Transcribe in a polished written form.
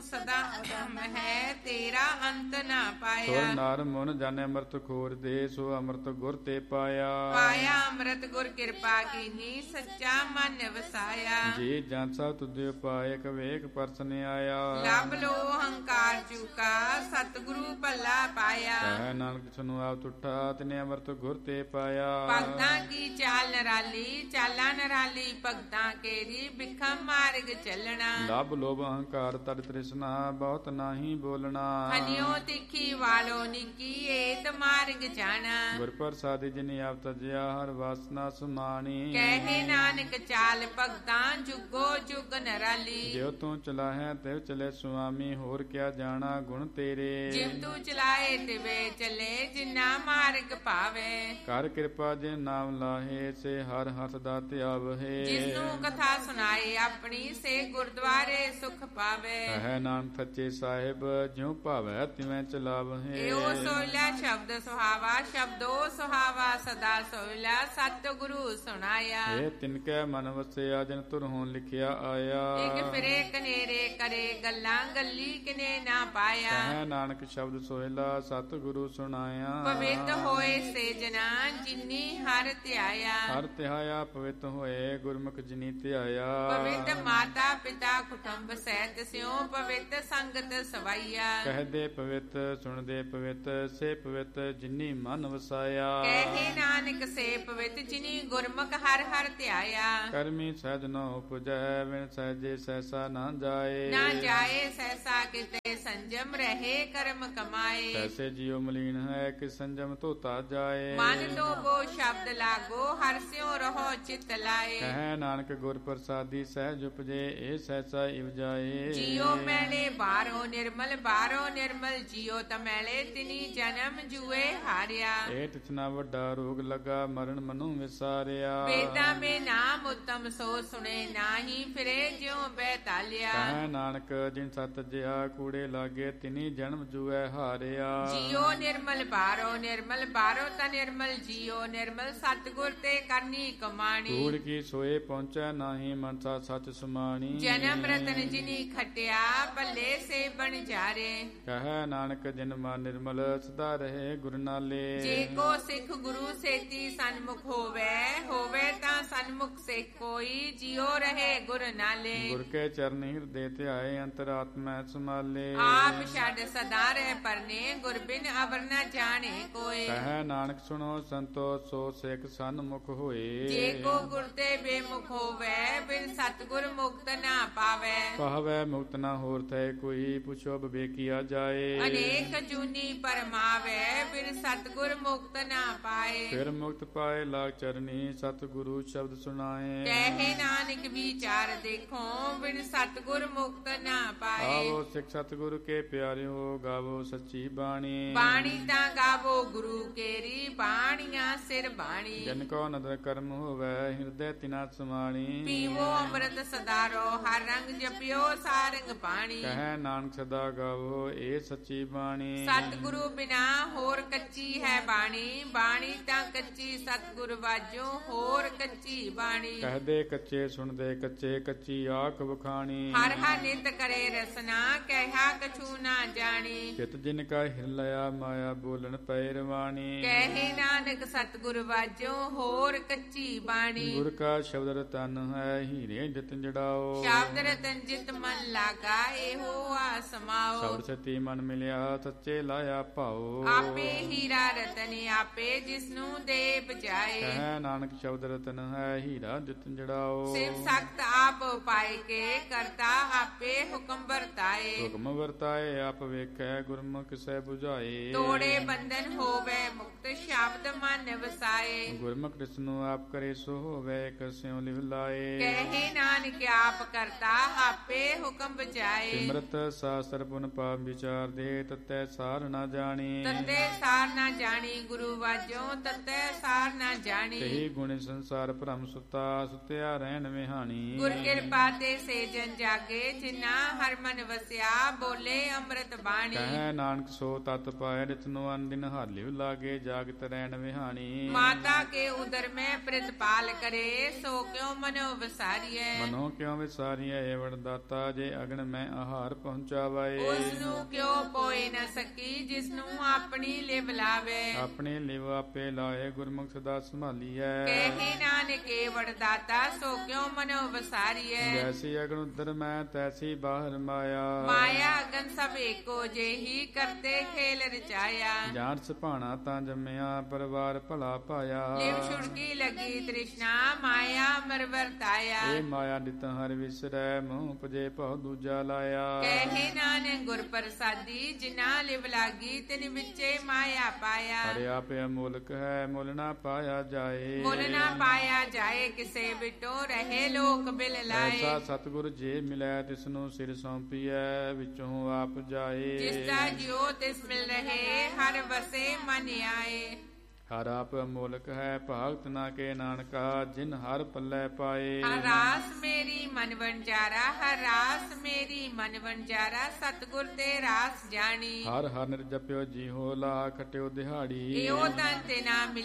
ਸਦਾ ਉਦਮ ਹੈ, ਤੇਰਾ ਅੰਤ ਨਾ ਪਾਇਆ। ਸੁਰ ਨਰ ਮਨ ਜਾਣੈ ਅੰਮ੍ਰਿਤ ਖੋਰ ਦੇ, ਸੋ ਅੰਮ੍ਰਿਤ ਗੁਰ ਤੇ ਪਾਇਆ। ਪਾਇਆ ਅੰਮ੍ਰਿਤ ਗੁਰ ਕਿਰਪਾ ਕੀਨੀ, ਸੱਚਾ ਮਨ ਵਸਾਇਆ। ਜੀ ਜਨ ਸਭ ਤੁਧਿ ਉਪਾਇ, ਕਵੇਕ ਪਰਸਨ ਆਇਆ। ਲਭ ਲੋ ਹੰਕਾਰ ਚੂਕਾ, ਸਤਿਗੁਰੂ ਭੱਲਾ ਪਾਇਆ। ਕਹਿ ਨਾਨਕ ਸੁਨੋ ਆਪ ਤੁਠਾ, ਤਿਨੇ ਅੰਮ੍ਰਿਤ ਗੁਰ ਤੇ ਪਾਇਆ। ਭਗਤਾਂ ਕੀ ਚਾਲ ਨਰਾਲੀ, ਚਾਲਾਂ ਨਰਾਲੀ ਭਗਤਾਂ ਕੇਰੀ, ਬਿਖਮ ਮਾਰਗ ਚੱਲਣਾ। ਲਭ ਲੋਭ ਅਹੰਕਾਰ ਤਰ ਤ੍ਰਿਸ਼ਨਾ, ਬਹੁਤ ਨਾਹੀ ਬੋਲਣਾ। ਹਨਿਓ ਤਿੱਖੀ ਵਾਲੋ ਨਿੱਕੀ, ਏਤ ਮਾਰਗ ਜਾਣਾ। ਗੁਰ ਪ੍ਰਸਾਦਿ ਜਿਨੀ ਆਪ ਤਜਿਆ, ਹਰ ਵਾਸਨਾ ਸੁਮਾਣੀ। ਕਹੇ ਨਾਨਕ ਚਾਲ ਭਗਤਾਂ, ਜੁਗੋ ਜੁਗ ਨਰਾਲੀ। ਜਿਉ ਤੂੰ ਚਲਾਹੈ ਤਿਵ ਚਲੇ ਸੁਆਮੀ, ਹੋਰ ਕਿਆ ਜਾਣਾ ਗੁਣ ਤੇਰੇ। ਜਿਵ ਤੂੰ ਚਲਾਏ ਤਿਵੇ ਚੱਲੇ, ਜਿਨਾ ਮਾਰਗ ਪਾਵੇ। ਕਰ ਕਿਰਪਾ ਜਿਨ ਨਾਮ ਲਾਹੇ, ਸੇ ਹਰ ਹੱਥ ਦਾ ਧਿਆਵਹਿ। ਜਿਸਨੂੰ ਕਥਾ ਸੁਣਾਏ ਆਪਣੀ, ਸੇ ਗੁਰਦੁਆਰੇ ਸੁਖ ਪਾਵੇ। ਕਹਿ ਨਾਨਕ ਸੱਚੇ ਸਾਹਿਬ, ਜਿਉ ਭਾਵੈ ਤਿਵੇਂ ਚਲਾਵਹਿ। ਏਓ ਸੋਇਲਾ ਸ਼ਬਦ ਸੁਹਾਵਾ, ਸ਼ਬਦੋ ਸੁਹਾਵਾ ਸਦਾ ਸੋਇਲਾ, ਸਤਿਗੁਰੂ ਸੁਣਾਇਆ। ਇਹ ਤਿਨਕੈ ਮਨ ਵਸਿਆ, ਜਿਨ ਤੁਰ ਹੋਂ ਲਿਖਿਆ ਆਇਆ। ਇਕ ਫਿਰੇ ਕਨੇਰੇ ਕਰੇ ਗੱਲਾਂ, ਗੱਲੀ ਕਿਨੇ ਨਾ ਪਾਇਆ। ਕਹਿ ਨਾਨਕ ਸ਼ਬਦ ਸੋਹਿਲਾ, ਸਤਿਗੁਰੂ ਸੁਣਾਇਆ। ਪਵਿੱਤ ਹੋਏ ਸੇ ਜਨਾ, ਜਿਨੀ ਹਰ ਧਿਆਇਆ। ਹਰ ਧਿਆਇਆ ਪਵਿੱਤ ਹੋਏ, ਗੁਰਮੁਖ ਜਿਨੀ ਧਿਆਇਆ। ਪਵਿੱਤ ਮਾਤਾ ਪਿਤਾ ਕੁਟੁੰਬ ਸਹਿਤ, ਸਿਉ ਪਵਿੱਤ ਸੰਗਤ ਸਵਾਈਆ। ਕਹਦੇ ਪਵਿੱਤ ਸੁਣਦੇ ਪਵਿੱਤ, ਸੇ ਪਵਿੱਤ ਜਿਨੀ ਮਨ ਵਸਾਇਆ। ਕਹੇ ਨਾਨਕ ਸੇ ਪਵਿੱਤ, ਜਿਨੀ ਗੁਰਮੁਖ ਹਰ ਹਰ ਧਿਆਇਆ। ਕਰਮੀ ਸਹਿਜ ਨ ਉਪਜੈ, ਵਿਣ ਸਹਿਜੇ ਸਹਿਸਾ ਨਾ ਜਾਏ। ਨਾ ਜਾਏ ਸਹਿਸਾ ਕਿਤੇ, ਸੰਜਮ ਰਹੇ ਕਰਮ ਕਮਾਏ। ਤੈਸੇ ਜਿਉ ਮਲੀਨ ਹੈ, ਕਿ ਸੰਜਮ ਧੋਤਾ ਜਾਏ। ਮਨ ਲੋਭੋ ਸ਼ਬਦ ਲਾਗੋ, ਹਰਿ ਸਿਉ ਰਹੋ ਚਿਤ ਲਾਏ। ਕਹਿ ਨਾਨਕ ਗੁਰ ਪ੍ਰਸਾਦੀ, ਸਹਿਜ ਉਪਜੇ ਇਹ ਸਹਿਸਾ ਇਵ ਜਾਏ। ਜਿਉ ਮੈਲੇ ਬਾਹਰੋਂ ਨਿਰਮਲ, ਬਾਹਰੋਂ ਨਿਰਮਲ ਜਿਉ ਤਮੈਲੇ, ਤਿਨੀ ਜਨਮ ਜੂਏ ਹਾਰਿਆ। ਇਹ ਤਿਛਨਾ ਵੱਡਾ ਰੋਗ ਲਗਾ, ਮਰਨ ਮਨੁ ਵਿਸਾਰਿਆ। ਵੇਦਾਂ ਮੇ ਨਾਮ ਉਤਮ ਸੋ ਸੁਣੇ, ਨਾਹੀ ਫਿਰੇ ਜਿਉ ਬੈਤਾਲਿਆ। ਕਹਿ ਨਾਨਕ ਜਿਨ ਸਤ ਜਿਆ, ਕੂੜੇ ਲਾਗੇ ਤਿਨੀ ਜਨਮ ਜੂਐ ਹਾਰਿਆ। ਜਿਉ ਨਿਰਮਲ ਬਾਹਰੋਂ ਨਿਰਮਲ, ਬਾਹਰੋਂ ਤਾਂ ਨਿਰਮਲ ਜਿਉ ਨਿਰਮਲ, ਸਤਿਗੁਰ ਤੇ ਕਰਨੀ ਕਮਾਣੀ। ਧੂੜ ਕੀ ਸੋਏ ਪਹੁੰਚੈ ਨਾਹੀ, ਮਨਸਾ ਸੱਚ ਸੁਮਾਣੀ। ਜਨਮ ਰਤਨ ਜਿਨੀ ਖਟਿਆ, ਭੱਲੇ ਸੇ ਬਣ ਜਾਰੇ। ਕਹਿ ਨਾਨਕ ਜਿਨ ਮਨ ਨਿਰਮਲ, ਸਦਾ ਰਹੇ ਗੁਰ ਨਾਲੇ। ਜੇ ਕੋ ਸਿੱਖ ਗੁਰੂ ਸੇਤੀ ਸਨਮੁਖ ਹੋਵੇ, ਹੋਵੇ ਤਾਂ ਸਨਮੁਖ ਸੇ ਕੋਈ, ਜਿਉ ਰਹੇ ਗੁਰ ਨਾਲੇ। ਗੁਰ ਕੇ ਚਰਨ ਹਿਰਦੇ ਧਿਆਏ, ਅੰਤਰਾਤਮੈ ਸਮਾਲੇ। ਆਪ ਛੱਡ ਸਦਾ ਰਹਿ ਪਰਨੇ, ਗੁਰ ਬਿਨ ਅਵਰ ਨ ਜਾਣੇ ਕੋਏ। ਕਹਿ ਨਾਨਕ ਸੁਣੋ ਸੰਤੋ, ਸੋ ਸਿੱਖ ਸਨਮੁਖ ਹੋਏ। ਜੇ ਕੋ ਗੁਰ ਤੇ ਬੇਮੁਖ ਹੋਵੇ, ਬਿਨ ਸਤਿਗੁਰ ਮੁਕਤ ਨਾ ਪਾਵੇ। ਪਾਵੈ ਮੁਕਤ ਨਾ ਹੋਰ ਥੈ ਕੋਈ, ਪੁੱਛੋ ਬਵੇਕੀਆ ਜਾਏ। ਅਨੇਕ ਜੂਨੀ ਪਰਮਾਵੇ, ਬਿਨ ਸਤਿਗੁਰ ਮੁਕਤ ਨਾ ਪਾਏ। ਫਿਰ ਮੁਕਤ ਪਾਏ ਲਾਗ ਚਰਨੀ, ਸਤਿਗੁਰੂ ਸ਼ਬਦ ਸੁਣਾਏ। ਕਹੇ ਨਾਨਕ ਵਿਚਾਰ ਦੇਖੋ, ਬਿਨ ਸਤਿਗੁਰ ਮੁਕਤ ਨਾ ਪਾਏ। ਆਵੋ ਸਿੱਖ ਸਤਿਗੁਰੂ ਕੇ ਪਿਆਰਿਓ, ਗਾਵੋ ਸੱਚੀ ਬਾਣੀ। ਬਾਣੀ ਤਾਂ ਗਾਵੋ ਗੁਰੂ ਕੇਰੀ, ਬਾਣੀਆਂ ਸਿਰ ਬਾਣੀ। ਜਨ ਕੋ ਨਦਰ ਕਰਮ ਹੋਵੈ, ਹਿਰਦੈ ਤਿਨਾ ਸਮਾਣੀ। ਪੀਵੋ ਅੰਮ੍ਰਿਤ ਸਦਾਰੋ, ਹਰ ਰੰਗ ਜਪਿਓ ਸਾਰੰਗ ਪਾਣੀ। ਕਹਿ ਨਾਨਕ ਸਦਾ ਗਾਵੋ ਇਹ ਸੱਚੀ ਬਾਣੀ। ਸਤਿਗੁਰੂ ਬਿਨਾ ਹੋਰ ਕੱਚੀ ਹੈ ਬਾਣੀ, ਬਾਣੀ ਤਾਂ ਕੱਚੀ ਸਤਿਗੁਰ ਵਾਜੋ, ਹੋਰ ਕੱਚੀ ਬਾਣੀ। ਕਹਦੇ ਕੱਚੇ ਸੁਣਦੇ ਕੱਚੇ, ਕੱਚੀ ਆਖ ਵਖਾਣੀ। ਹਰ ਹਰ ਨਿਤ ਕਰੇ ਰਸਨਾ, ਕਹਿਆ ਕਛੂ ਨਾ ਜਾਣੀ। ਚਿਤ ਜਿਨ ਕਾ ਹਿਰਲਿਆ, ਮਾਇਆ ਬੋਲਣ ਪੈ ਰਵਾਣੀ। ਕਹੇ ਨਾਨਕ ਸਤਿਗੁਰ ਵਾਜੋ, ਹੋਰ ਕੱਚੀ ਬਾਣੀ। ਗੁਰ ਕਾ ਸ਼ਬਦ ਰਤਨ ਹੈ, ਹੀਰੇ ਜਿਤਨ ਜੜਾਓ। ਸ਼ਬਦ ਰਤਨ ਜਿਤ ਮਨ ਲਾਗਾ, ਇਹੋ ਆ ਸਮਾਓ। ਸਬਦ ਸਤੀ ਮਨ ਮਿਲਿਆ, ਸੱਚੇ ਲਾਇਆ ਭਾਓ। ਆਪੇ ਹੀਰਾ ਰਤਨ ਆਪੇ, ਜਿਸਨੂੰ ਦੇ ਬਜਾਏ। ਕਹਿ ਨਾਨਕ ਸ਼ਬਦ ਰਤਨ ਹੈ, ਹੀਰਾ ਜਿਤਨ ਜੜਾਓ। ਸਿਵ ਸਖਤ ਆਪ ਪਾਏ ਕੇ, ਕਰਤਾ ਆਪੇ ਹੁਕਮ ਵਰਤਾਏ। ਹੁਕਮ ਵਰਤਾਏ ਆਪ ਵੇਖੈ, ਗੁਰਮੁਖ ਸਹਿ 부ਝਾਏ। ਤੋੜੇ ਬੰਧਨ ਹੋਵੇ ਮੁਕਤ, ਸ਼ਬਦ ਮਨ ਵਸਾਏ। ਗੁਰਮੁਖ ਜਿਸਨੂੰ ਆਪ ਕਰੇ ਸੋ ਹੋਵੇ, ਕਸਿਉ ਲਿਵ ਲਾਏ। ਕਹੇ ਨਾਨਕ ਆਪ ਕਰਤਾ, ਆਪੇ ਹੁਕਮ ਬਜਾਏ। ਸਿਮਰਤ ਸਾਸਤਰ ਪੁਨ ਪਾਪ ਵਿਚਾਰ ਦੇ, ਤਤੈ ਸਾਰ ਨਾ ਜਾਣੀ। ਤਤੇ ਸਾਰ ਨਾ ਜਾਣੀ, ਗੁਰੂ ਵਾਜੋ ਤਤੇ ਸਾਰ ਨਾ ਜਾਣੀ। ਕਹੀ ਗੁਣ ਸੰਸਾਰ ਭ੍ਰਮ ਸੁਤਾ, ਸੁਤਿਆ ਰਹਿਣ ਵਿਹਾਣੀ। ਗੁਰ ਕਿਰਪਾ ਤੇ ਸੇ ਜਨ ਜਾਗੇ, ਜਿਨਾ ਹਰ ਮਨ ਵਸਿਆ, ਬੋਲੇ ਅੰਮ੍ਰਿਤ ਬਾਣੀ। ਕਹਿ ਨਾਨਕ ਸੋ ਤਤ ਪਾਏ ਰਿਤ ਨੂੰ ਅਨਦਿਨ ਹਾਲਿਉ ਲਾਗੇ ਜਾਗਤ ਰਹਿਣ ਵਿਹਾਣੀ। ਮਾਤਾ ਕੇ ਉਦਰ ਮੈਂ ਪ੍ਰਿਤਪਾਲ ਕਰੇ ਸੋ ਕਿਉ ਮਨੋ ਵਿਸਾਰੀਐ। ਮਨੋ ਕਿਉ ਵਿਸਾਰੀਐ ਏਵੜ ਦਾਤਾ ਜੇ ਅਗਨ ਮੈਂ ਆਹਾਰ ਪਹੁੰਚਾਵਾਏ। ਉਸ ਨੂੰ ਕਿਉ ਪੋਏ ਨ ਸਕੀ ਜਿਸ ਨੂੰ ਆਪਣੀ ਲਿਵ ਲਾਵੇ। ਆਪਣੇ ਲਿਵ ਆਪੇ ਲਾਏ ਗੁਰਮੁਖ ਸਦਾ ਸੰਭਾਲੀਐ। ਕਹੇ ਨਾਨਕ ਏਵੜ ਦਾਤਾ ਸੋ ਕਿਉ ਮਨੋ ਵਿਸਾਰੀਐ। ਜੈਸੀ ਅਗਨ ਉਦਰ ਮੈਂ ਤੈਸੀ ਬਾਹਰ ਮਾਇਆ। ਮਾਇਆ ਅਗਨ ਸਭ ਏਕੋ ਜਿਹੀ ਕਰਤੇ ਖੇਲ ਰਚਾਇਆ। ਜਾਣ ਸੁਭਾਣਾ ਤਾਂ ਜੰਮਿਆ ਪਰਿਵਾਰ ਭਲਾ ਪਾਇਆ। ਲਿਵ ਛੁੜਕੀ ਲਗੀ ਤ੍ਰਿਸ਼ਨਾ ਮਾਇਆ ਮਰ ਵਰਤਾਇਆ। ਇਹ ਮਾਇਆ ਨਿਤ ਹਰ ਵਿਸਰੈ ਮੂੰਹ ਪਜੇ ਭਉ ਦੂਜਾ ਲਾਇਆ। ਕਹੇ ਨਾਨਕ ਗੁਰ ਪ੍ਰਸਾਦੀ ਜਿਨਾ ਲਿਵ ਲਾਗੀ ਤਿਨ ਵਿੱਚੇ ਮਾਇਆ ਪਾਇਆ। ਹਰਿ ਆਪੇ ਅਮੋਲਕ ਹੈ ਮੁੱਲ ਨਾ ਪਾਇਆ ਜਾਏ। ਮੁੱਲ ਨਾ ਪਾਇਆ ਜਾਏ ਕਿਸੇ ਬਿਟੋ ਰਹੇ ਲੋਕ ਬਿਲ ਲਾਏ। ਐਸਾ ਸਤਿਗੁਰ ਜੇ ਮਿਲੈ ਤਿਸ ਨੂੰ ਸਿਰ ਸੌਂਪੀਐ ਵਿੱਚੋਂ ਆਪ ਜਾਏ। ਜਿਸ ਦਾ ਜਿਉ ਤਿਸ ਮਿਲ ਰਹੇ ਹਰ ਵਸੇ ਮਨ ਆਏ। ਹਰ ਆਪ ਅਮੋਲਕ ਹੈ ਭਾਗਤ ਨਾ ਕੇ ਨਾਨਕਾ ਜਿਨ ਹਰ ਪੱਲੇ ਪਾਏ। ਹਰ ਰਾਸ ਮੇਰੀ ਮਨ ਵਣਜਾਰਾ ਹਰ ਰਾਸ ਮੇਰੀ ਮਨ ਵਣਜਾਰਾ ਸਤਿਗੁਰ ਤੇ ਰਾਸ ਜਾਣੀ। ਹਰ ਹਰ ਨਿਰਜਪਿਓ ਜੀ ਹੋ ਲਾ ਖਟਿਓ ਦਿਹਾੜੀ। ਇਹੋ ਤਨ ਤੇ ਨਾ